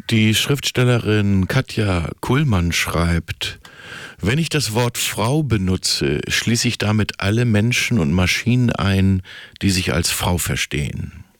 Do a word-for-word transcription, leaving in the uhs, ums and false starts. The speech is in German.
Die Schriftstellerin Katja Kuhlmann schreibt: Wenn ich das Wort Frau benutze, schließe ich damit alle Menschen und Maschinen ein, die sich als Frau verstehen.